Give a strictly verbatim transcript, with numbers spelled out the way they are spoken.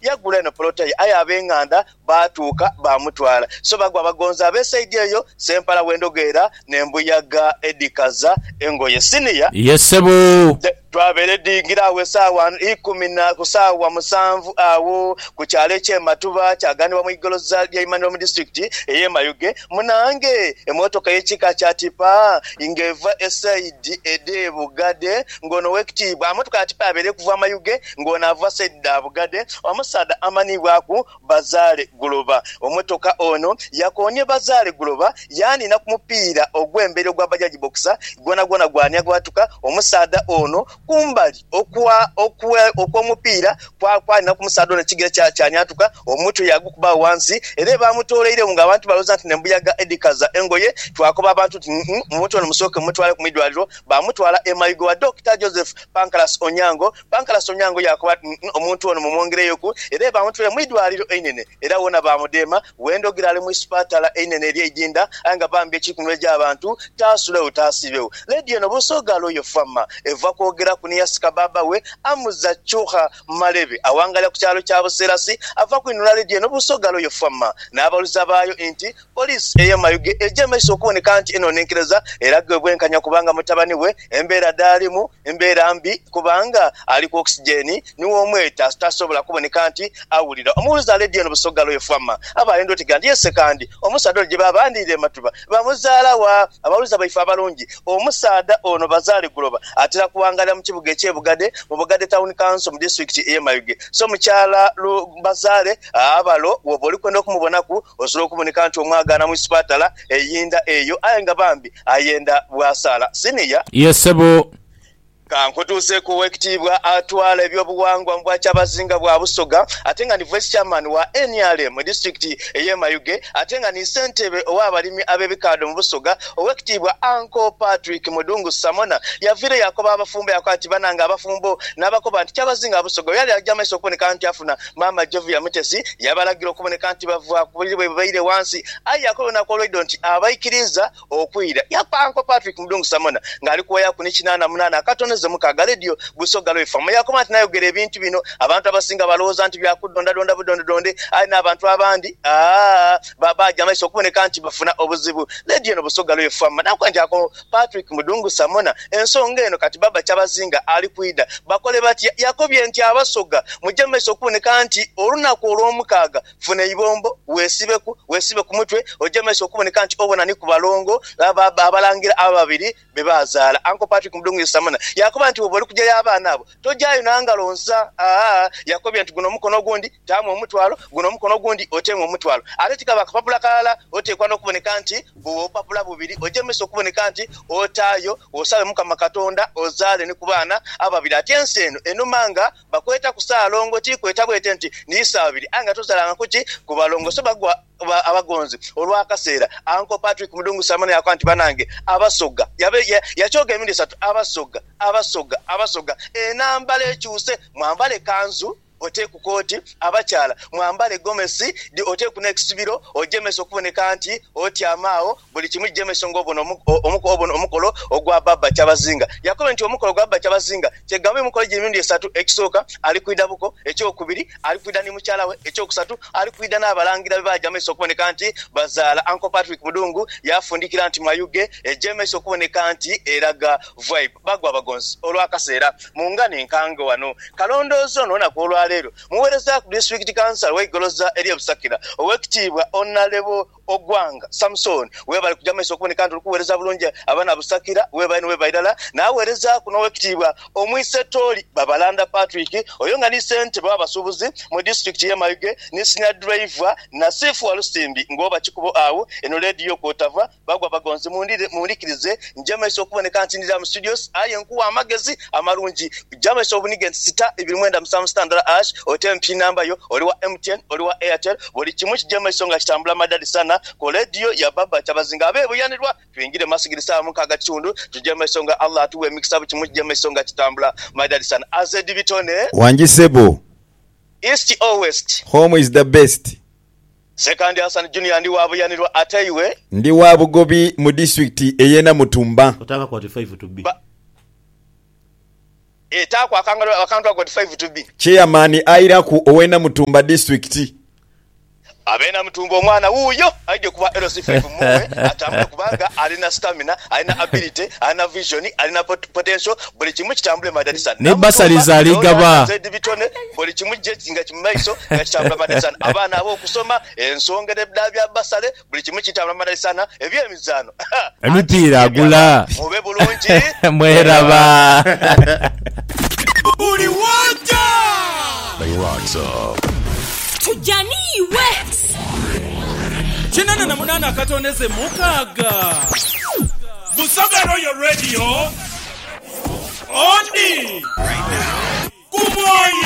yagula eno polotai aya abenganda batuuka bamutwala so bagwa bagonza abesaidi eyo Sempala Wendogera nembuyaga Edikaza Engoye senior yesebo twabere dingira wesawa ikumi na kusawa musanvu awo ku kyale kye Matuba kyaganibwa mu igoloza lya Imani district eye Mayuge munange emotoka y'ekika kya tipa ingeva esaidi ede Bugade ngono wekitibwa amotoka atipa abere kuva Mayuge ngona ava saida Bugade omusada amanibwaku Bazale Guloba omotoka ono yakonye Bazale Guloba yani na kumupira ogwembere gwa bajaji boxer gona gona gwanya gwatuka omusada ono kumbali okwa okwa okwomupira kwa kwa na kumusada ono kigere kya kyanyatuka omuntu yagukuba wansi ere bamutoleire nga abantu baloza nti nembuyaga Edikaza Engoye twakoba abantu omuntu ono musoke mutwale ku midwaliro bamutwala Emayigo wa Doctor Joseph Pancras Onyango Pancras Onyango yakoba omuntu ono mumwongereyo ku ere bamutwale mu midwaliro einene era wona bamudema Wendogera ali mu hospital einene eri ejinda anga bambi ekikumwe gy'abantu tasule utasibewo lady eno busogalo yo fama eva kwogera kuniya sikababa we amuza chuha Malebe awangala ku kyalo kya Buserasi ava kwinula lady eno busogalo yo fama n'abaluza bayo enti police eye Mayuge ejemesa okuboneka nti eno nenkereza era gwebwenkanya kubanga mutabani we embeera dalimu embeera mbi kubanga ali ku oxygen niwo omweta tasobola kuboneka nti awulira omuwuliza lady eno busogalo yo fama abayendo tigandi yese kandi omusada gye babandire Matuba bamuzaala wa abaluza baifa abalungi omusada ono Bazale Guloba atira kuwangala mu kibuga ekye Bugade mu Bugade Town Council mu district eye Mayuge so mukyala Bazale abalo woboli kwenda okumubonaku osobola okuboneka nti omwagana mu hospital eyinda eyo ayenga bambi ayenda bwasala senior yesebo kankutuse ku wekitibwa atwala ebyobuwangwa mbwa kyabazinga bwa Busoga atenga ni vice chairman wa N R M district eye Mayuge atenga ni sentebe owabalimi abebikado mu Busoga owekitibwa Uncle Patrick Mudungu Samona yavire yakoba abafumbo yakwati bananga abafumbo nabakoba nti kyabazinga Busoga yali ajamaiso okuboneka nti afuna mama Jovia Mutesi yabalagira okuboneka nti bava kubulibwe baire wansi ayakolona koloido nti abaikiriza okwira yapa Uncle Patrick Mudungu Samona ngali kuwaya kunikinana munana akatone mukaga radio Busogalo ifama yakoma ati nayogera ebintu bino abantu abasinga balooza nti byakudonda donda budonda donde ali n'abantu abandi ah baba jamaiso okuboneka nti bafuna obuzibu radio eno Busogalo ifama nakwanje ako Patrick Mudungu Samona ensonga eno kati baba kyabazinga ali kuida bakole bati yakobye nti abasoga mujamaiso okuboneka nti olunaku olw'omukaga funa ibombo wesibeku wesibe ku mutwe ojamaiso okuboneka nti obona ni ku balongo abalangira ababiri bebazaala Uncle Patrick Mudungu Samona yakoba nti oboli kujja abana abo tojayo nangalonsa ah yakobya nti guno mukono gundi tamu omutwalo guno mukono gundi otemu omutwalo ate tikaba kapapula kala otekwa nokuboneka nti bo papula bubiri ojemeso okuboneka nti otayo osabe mukama Katonda ozale ne kubana ababiri atense eno enumanga bakweta kusalongo ti kweta bwete nti nisa abiri anga tozalanga kuki kubalongo so bagwa abagonzi olwakaseera Uncle Patrick Mudungu Samana yakwanti banange abasoga yabe yachoga emindi satu abasoga abasoga abasoga enambale ekyuse mwambale kanzu ote ku koti abakyala mwambale gomesi di ote ku next biro ojemeso kuboneka nti oti amao buli kimu jemeso ngobono omuko obono omukolo ogwa baba kyabazinga yakobe nti omukolo gwa baba kyabazinga kyegambe mukolo gimindi esatu ekisoka ali kuida buko ekyo kubiri ali kuida ni mukyala we ekyo kusatu ali kuida n'abalangira baba jameso kuboneka nti bazaala Uncle Patrick Mudungu yafundikira nti Mayuge ejemeso kuboneka nti eraga vibe bagwa bagonzi olwakaseera mungane nkango wano kalondozo nona ko lero muwereza ku district council weigoloza eri obusakira owekitibwa onalebo ogwanga Samson webali kujamaiso okuboneka nti okuwereza bulungi abana busakira webali ne webaidala nawereza kuno wekitibwa omwise toli babalanda Patrick oyonga ni sente baba basubuzi mu district ya Mayuge ni senior driver na Sefu Walusimbi ngoba kikubo awo eno radio kotava bagwa bagonzi mundire mulikirize njamaiso okuboneka nti ndira mu studios aye nkuwa amagezi amarungi jamaiso obunige sita ibiri mwenda musamu standard ash otem pin number yo oli wa M T N oli wa Airtel buli kimu kijamaiso nga kitambula madadi sana ko radio ya baba kyabazinga abe buyanirwa twingire masigirisa mu kaga kitundu tujamaiso nga Allah atuwe mixabu kimu kijamaiso nga kitambula madadi sana azedi bitone wangisebo east or west home is the best second Hassan Junior ndi wabuyanirwa ataiwe ndi wabugobi mu district eyena Mutumba otaka forty-five to be ba- eta kwa kangalo account got five to be chairman aira ku Owena Mutumba district abena Mutumba omwana wuyo aje kuba L C five muwe atambula kubanga alina stamina alina ability alina vision alina potential buli kimu kitambule madadisa ne basaliza aligaba zedibitone buli kimu jetinga kimaiso kitambula madadisa abana abo kusoma ensongere bya basale buli kimu kitambula madadisa ebye mizano emipira agula mube bulungi mweraba Uri wanja tujaniwe chinana na munana katoneze mukaga Busoga Royal Radio Oni right now. Good morning.